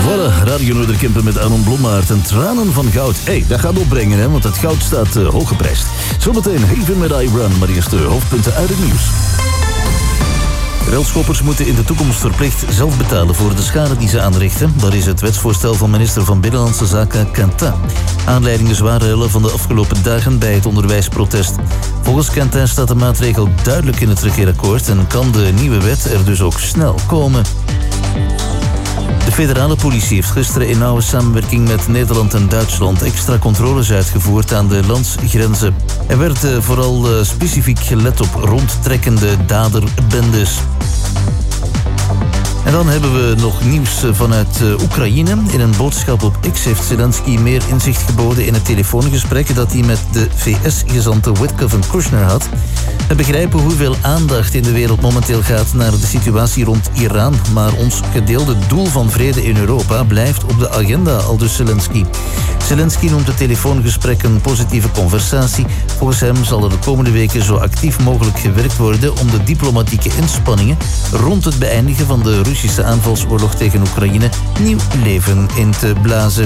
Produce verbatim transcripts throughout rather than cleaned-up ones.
Voilà, Radio Noorderkempen met Aaron Blommaert en tranen van goud. Hé, hey, dat gaat opbrengen, hè, want het goud staat uh, hoog geprijsd. Zometeen Haven met I Run, maar eerst de hoofdpunten uit het nieuws. Relschoppers moeten in de toekomst verplicht zelf betalen voor de schade die ze aanrichten. Dat is het wetsvoorstel van minister van Binnenlandse Zaken Quentin. Aanleiding de zware rellen van de afgelopen dagen bij het onderwijsprotest. Volgens Quentin staat de maatregel duidelijk in het regeerakkoord en kan de nieuwe wet er dus ook snel komen. De federale politie heeft gisteren in nauwe samenwerking met Nederland en Duitsland extra controles uitgevoerd aan de landsgrenzen. Er werd uh, vooral uh, specifiek gelet op rondtrekkende daderbendes. En dan hebben we nog nieuws vanuit uh, Oekraïne. In een boodschap op X heeft Zelensky meer inzicht geboden in het telefoongesprek dat hij met de V S-gezante Witkoff en Kushner had. We begrijpen hoeveel aandacht in de wereld momenteel gaat naar de situatie rond Iran, maar ons gedeelde doel van vrede in Europa blijft op de agenda, aldus Zelensky. Zelensky noemt het telefoongesprek een positieve conversatie. Volgens hem zal er de komende weken zo actief mogelijk gewerkt worden om de diplomatieke inspanningen rond het beëindigen van de Russische aanvalsoorlog tegen Oekraïne nieuw leven in te blazen.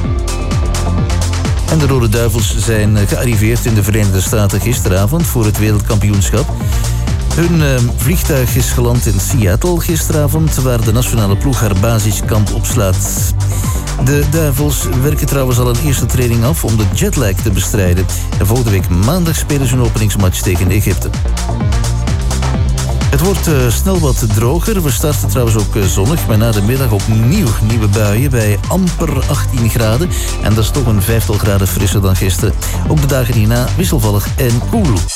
En de Rode Duivels zijn gearriveerd in de Verenigde Staten gisteravond voor het wereldkampioenschap. Hun uh, vliegtuig is geland in Seattle gisteravond, waar de nationale ploeg haar basiskamp opslaat. De Duivels werken trouwens al een eerste training af om de jetlag te bestrijden. En volgende week maandag spelen ze een openingsmatch tegen Egypte. Het wordt uh, snel wat droger. We starten trouwens ook uh, zonnig, maar na de middag opnieuw nieuwe buien bij amper achttien graden. En dat is toch een vijftal graden frisser dan gisteren. Ook de dagen hierna wisselvallig en koel.